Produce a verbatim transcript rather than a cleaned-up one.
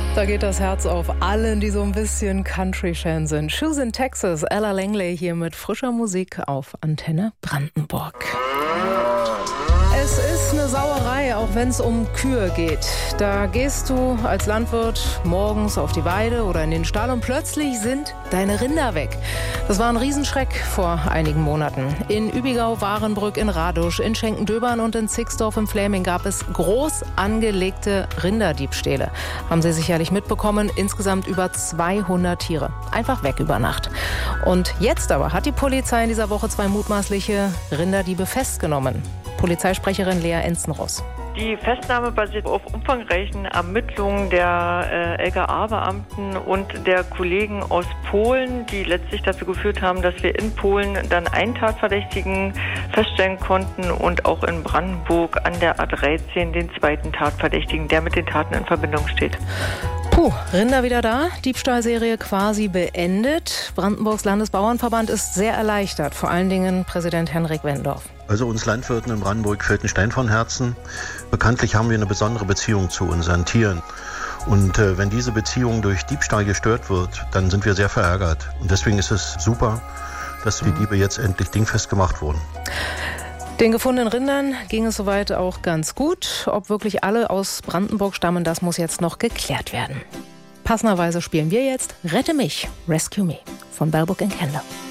Da geht das Herz auf allen, die so ein bisschen Country-Fan sind. Shoes in Texas, Ella Langley hier mit frischer Musik auf Antenne Brandenburg. Es ist eine Sauerei, auch wenn es um Kühe geht. Da gehst du als Landwirt morgens auf die Weide oder in den Stall und plötzlich sind deine Rinder weg. Das war ein Riesenschreck vor einigen Monaten. In Übigau, Warenbrück, in Radusch, in Schenkendöbern und in Zixdorf im Fläming gab es groß angelegte Rinderdiebstähle. Haben Sie sicherlich mitbekommen, insgesamt über zweihundert Tiere. Einfach weg über Nacht. Und jetzt aber hat die Polizei in dieser Woche zwei mutmaßliche Rinderdiebe festgenommen. Polizeisprecherin Lea Enzenross. Die Festnahme basiert auf umfangreichen Ermittlungen der äh, L K A-Beamten und der Kollegen aus Polen, die letztlich dazu geführt haben, dass wir in Polen dann einen Tatverdächtigen feststellen konnten und auch in Brandenburg an der A dreizehn den zweiten Tatverdächtigen, der mit den Taten in Verbindung steht. Puh, Rinder wieder da, Diebstahlserie quasi beendet. Brandenburgs Landesbauernverband ist sehr erleichtert, vor allen Dingen Präsident Henrik Wendorf. Also uns Landwirten in Brandenburg fällt ein Stein von Herzen. Bekanntlich haben wir eine besondere Beziehung zu unseren Tieren. Und äh, wenn diese Beziehung durch Diebstahl gestört wird, dann sind wir sehr verärgert. Und deswegen ist es super, dass die Diebe jetzt endlich dingfest gemacht wurden. Den gefundenen Rindern ging es soweit auch ganz gut. Ob wirklich alle aus Brandenburg stammen, das muss jetzt noch geklärt werden. Passenderweise spielen wir jetzt Rette mich, Rescue Me von Baerbock and Kender.